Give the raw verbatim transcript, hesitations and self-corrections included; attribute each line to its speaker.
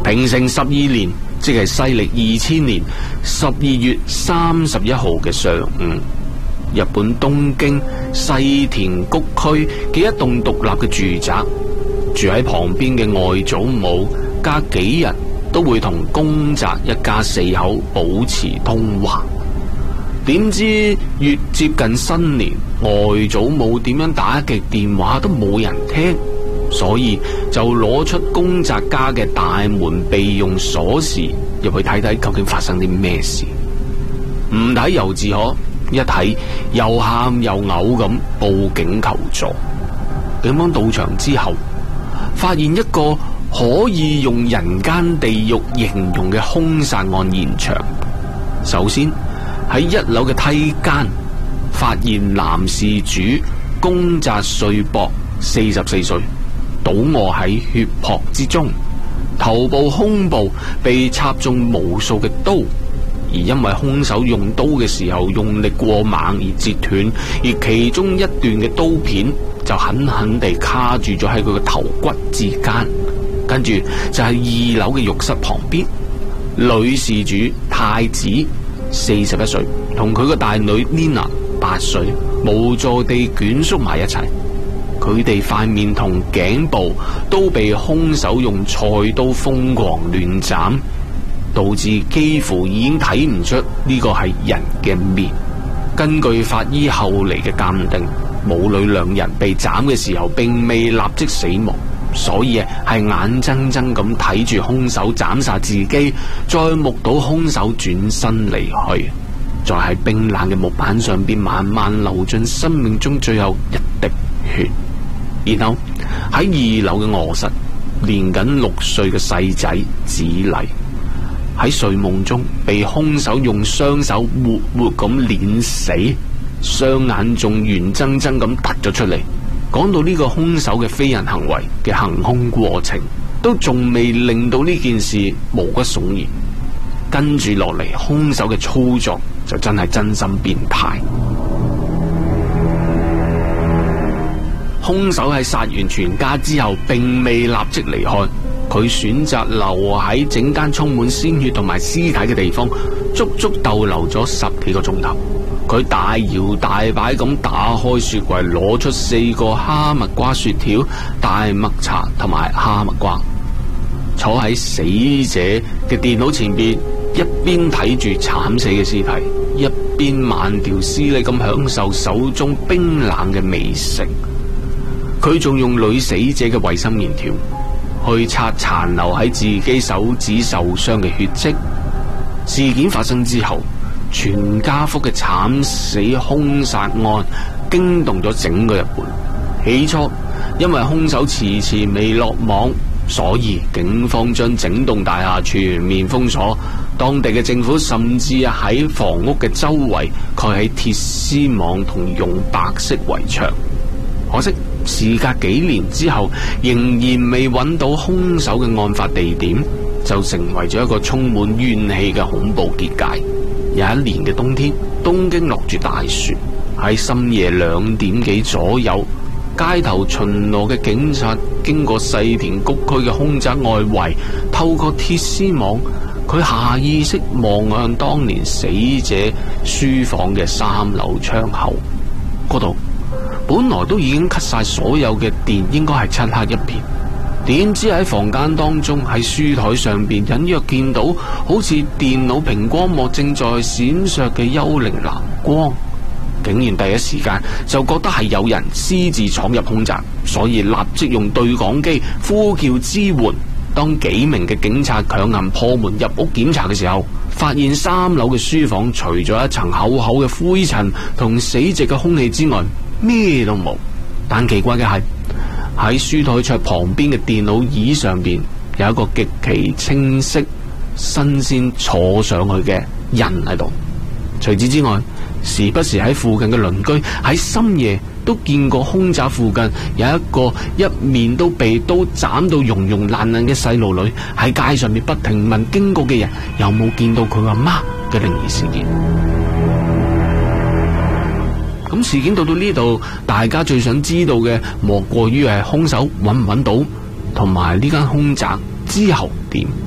Speaker 1: 平成十二年，即係西曆二千年十二月三十一號嘅上午，日本東京世田谷區嘅一棟獨立嘅住宅，住喺旁邊嘅外祖母隔幾日都會同宮澤一家四口保持通話。點知越接近新年，外祖母點樣打極電話都冇人聽，所以就攞出宮澤家嘅大門備用鎖匙入去睇睇究竟發生啲咩事。唔睇猶自可，一睇又喊又嘔咁報警求助。警方到場之後，發現一個可以用人間地獄形容嘅兇殺案現場。首先喺一樓嘅梯間發現男事主宮澤瑞博四十四歲，倒臥喺血泊之中，頭部胸部被插中無數嘅刀，而因為兇手用刀嘅時候用力過猛而折斷，而其中一段嘅刀片就狠狠地卡住咗喺佢嘅頭骨之間。跟住就係二樓嘅浴室旁邊，女事主太子四十一歲，同佢個大女 Nina 八歲，無助地捲縮埋一齊。佢哋塊面同頸部都被兇手用菜刀瘋狂亂斬，導致幾乎已經睇唔出呢個係人嘅面。根據法醫後嚟嘅鑑定，母女兩人被斬嘅時候並未立即死亡，所以係眼睜睜咁睇住兇手斬殺自己，再目睹兇手轉身離去，再喺冰冷嘅木板上邊慢慢流盡生命中最後一滴血。然後喺二樓嘅臥室，年僅六歲嘅細仔子麗喺睡夢中被兇手用雙手活活咁碾死，雙眼仲圓睜睜咁突咗出嚟。講到呢個兇手嘅非人行為嘅行兇過程，都仲未令到呢件事毛骨悚然。跟住落嚟，兇手嘅操作就真係真心變態。兇手喺殺完全家之後並未立即離開，佢選擇留喺整間充滿鮮血同埋屍體嘅地方，足足逗留咗十幾個鐘頭。佢大搖大擺咁打開雪櫃，攞出四個哈密瓜雪條、大麥茶同埋哈密瓜，坐喺死者嘅電腦前邊，一邊睇住慘死嘅屍體，一邊慢條斯理咁享受手中冰冷嘅美食。佢仲用女死者嘅衛生棉條去擦殘留喺自己手指受傷嘅血跡。事件發生之後，全家福嘅慘死兇殺案驚動咗整個日本。起初因為兇手遲遲未落網，所以警方將整棟大廈全面封鎖，當地嘅政府甚至喺房屋嘅周圍蓋起鐵絲網同用白色圍牆。可惜事隔幾年之後，仍然未揾到兇手嘅案發地點，就成為咗一個充滿怨氣嘅恐怖結界。有一年嘅冬天，東京落住大雪，喺深夜兩點幾左右，街頭巡邏嘅警察經過世田谷區嘅凶宅外圍，透過鐵絲網，佢下意識望向當年死者書房嘅三樓窗口，嗰度本來都已經 cut 晒所有嘅電，應該係漆黑一片。點知喺房間當中，喺書台上邊隱約見到好似電腦屏光幕正在閃爍嘅幽靈藍光，竟然第一時間就覺得係有人私自闖入凶宅，所以立即用對講機呼叫支援。當幾名嘅警察強行破門入屋檢查嘅時候，發現三樓嘅書房除咗一層厚厚嘅灰塵同死寂嘅空氣之外，咩都冇。但奇怪嘅係，喺書台桌旁邊嘅電腦椅上邊有一個極其清晰、新鮮坐上去嘅人喺度。除此之外，時不時喺附近嘅鄰居喺深夜都見過凶宅附近有一個一面都被刀斬到溶溶爛爛嘅細路女喺街上面不停問經過嘅人有冇見到佢阿媽嘅靈異事件。咁事件到到呢度，大家最想知道嘅莫過於係凶手揾唔揾到，同埋呢間凶宅之後點。